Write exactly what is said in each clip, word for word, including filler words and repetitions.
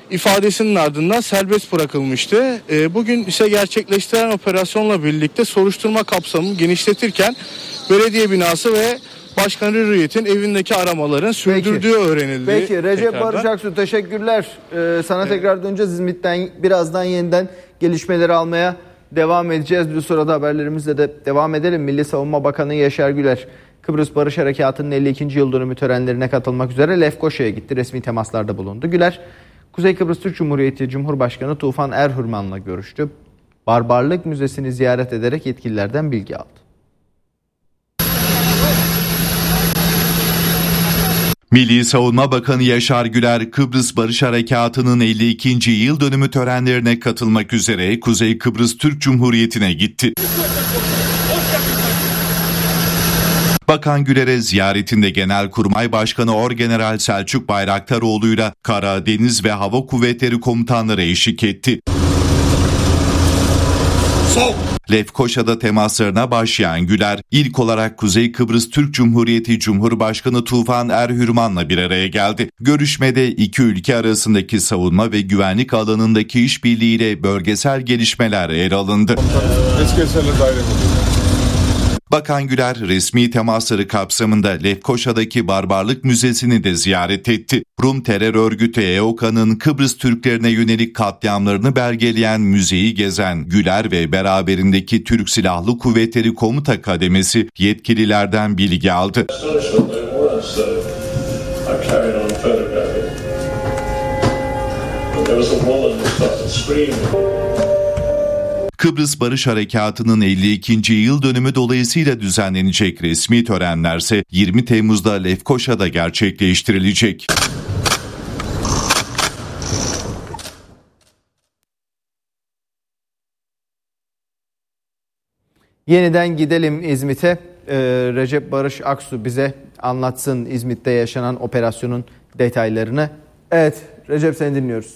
ifadesinin ardından serbest bırakılmıştı. Bugün ise gerçekleştirilen operasyonla birlikte soruşturma kapsamını genişletirken belediye binası ve Başkan Hürriyet'in evindeki aramaların sürdürdüğü Peki. öğrenildi. Peki Recep tekrardan. Barış Aksu teşekkürler. Ee, sana evet. tekrar döneceğiz. İzmit'ten birazdan yeniden gelişmeleri almaya devam edeceğiz. Bir sırada haberlerimizle de devam edelim. Milli Savunma Bakanı Yaşar Güler, Kıbrıs Barış Harekatı'nın elli ikinci yıl dönümü törenlerine katılmak üzere Lefkoşa'ya gitti. Resmi temaslarda bulundu. Güler, Kuzey Kıbrıs Türk Cumhuriyeti Cumhurbaşkanı Tufan Erhürman'la görüştü. Barbarlık Müzesi'ni ziyaret ederek yetkililerden bilgi aldı. Milli Savunma Bakanı Yaşar Güler, Kıbrıs Barış Harekatı'nın elli ikinci yıl dönümü törenlerine katılmak üzere Kuzey Kıbrıs Türk Cumhuriyeti'ne gitti. Bakan Güler'e ziyaretinde Genelkurmay Başkanı Orgeneral Selçuk Bayraktaroğlu'yla Kara, Deniz ve Hava Kuvvetleri komutanları eşlik etti. Sol. Lefkoşa'da temaslarına başlayan Güler, ilk olarak Kuzey Kıbrıs Türk Cumhuriyeti Cumhurbaşkanı Tufan Erhürman'la bir araya geldi. Görüşmede iki ülke arasındaki savunma ve güvenlik alanındaki işbirliğiyle bölgesel gelişmeler ele alındı. Bakan Güler, resmi temasları kapsamında Lefkoşa'daki Barbarlık Müzesi'ni de ziyaret etti. Rum terör örgütü E O K'nın Kıbrıs Türklerine yönelik katliamlarını belgeleyen müzeyi gezen Güler ve beraberindeki Türk Silahlı Kuvvetleri Komuta Kademesi yetkililerden bilgi aldı. Kıbrıs Barış Harekatı'nın elli ikinci yıl dönümü dolayısıyla düzenlenecek resmi törenlerse yirmi Temmuz'da Lefkoşa'da gerçekleştirilecek. Yeniden gidelim İzmit'e. Ee, Recep Barış Aksu bize anlatsın İzmit'te yaşanan operasyonun detaylarını. Evet Recep, seni dinliyoruz.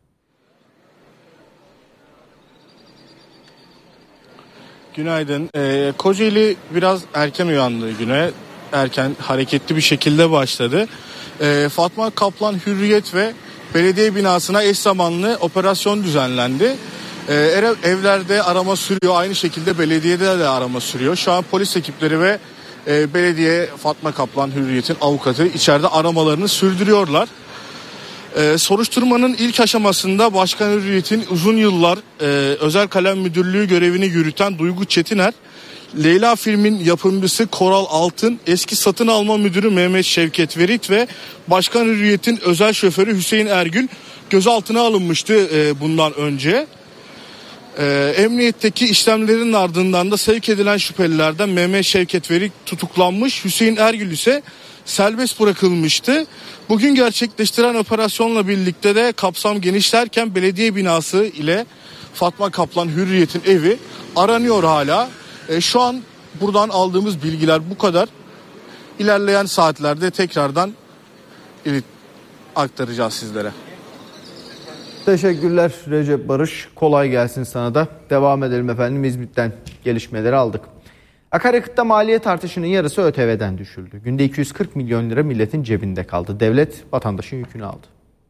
Günaydın. Ee, Kocaeli biraz erken uyandı güne. Erken, hareketli bir şekilde başladı. Ee, Fatma Kaplan Hürriyet ve belediye binasına eş zamanlı operasyon düzenlendi. Ee, evlerde arama sürüyor. Aynı şekilde belediyede de arama sürüyor. Şu an polis ekipleri ve e, belediye Fatma Kaplan Hürriyet'in avukatı içeride aramalarını sürdürüyorlar. Ee, soruşturmanın ilk aşamasında Başkan Hürriyet'in uzun yıllar e, özel kalem müdürlüğü görevini yürüten Duygu Çetiner, Leyla filmin yapımcısı Koral Altın, eski satın alma müdürü Mehmet Şevket Verit ve Başkan Hürriyet'in özel şoförü Hüseyin Ergül gözaltına alınmıştı e, bundan önce. E, emniyetteki işlemlerin ardından da sevk edilen şüphelilerden Mehmet Şevket Verit tutuklanmış, Hüseyin Ergül ise serbest bırakılmıştı. Bugün gerçekleştiren operasyonla birlikte de kapsam genişlerken belediye binası ile Fatma Kaplan Hürriyet'in evi aranıyor hala. E, şu an buradan aldığımız bilgiler bu kadar. İlerleyen saatlerde tekrardan aktaracağız sizlere. Teşekkürler Recep Barış. Kolay gelsin sana da. Devam edelim efendim. İzmit'ten gelişmeleri aldık. Akaryakıtta maliyet artışının yarısı ÖTV'den düşüldü. Günde iki yüz kırk milyon lira milletin cebinde kaldı. Devlet vatandaşın yükünü aldı.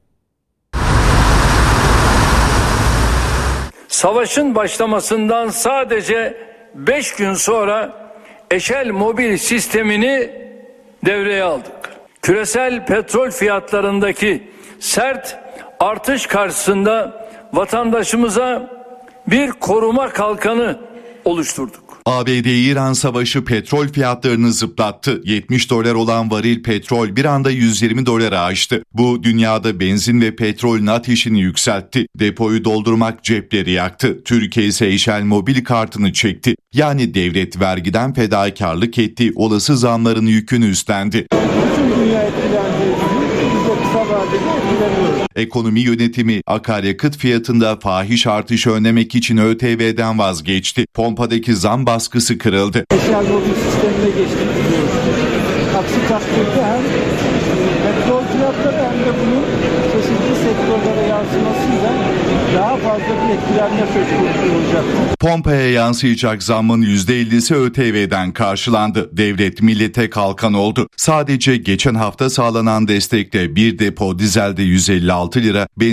Savaşın başlamasından sadece beş gün sonra Eşel mobil sistemini devreye aldık. Küresel petrol fiyatlarındaki sert artış karşısında vatandaşımıza bir koruma kalkanı oluşturduk. A B D-İran savaşı petrol fiyatlarını zıplattı. yetmiş dolar olan varil petrol bir anda yüz yirmi dolara aştı. Bu dünyada benzin ve petrolün ateşini yükseltti. Depoyu doldurmak cepleri yaktı. Türkiye ise Eşel mobil kartını çekti. Yani devlet vergiden fedakarlık etti. Olası zamların yükünü üstlendi. Bütün dünya etkilendi. Biz de kısa vadede etkileniyoruz. Ekonomi yönetimi akaryakıt fiyatında fahiş artış önlemek için ÖTV'den vazgeçti. Pompadaki zam baskısı kırıldı. Eşel mobil sistemine geçtik diyoruz. Aksi takdirde hem petrol fiyatları hem de bunun çeşitli sektörlere yansımasıyla daha fazla bir etkilenme söz konusu olacak. Pompaya yansıyacak zammın yüzde ellisi ÖTV'den karşılandı. Devlet millete kalkan oldu. Sadece geçen hafta sağlanan destekle bir depo dizelde yüz elli altı lira,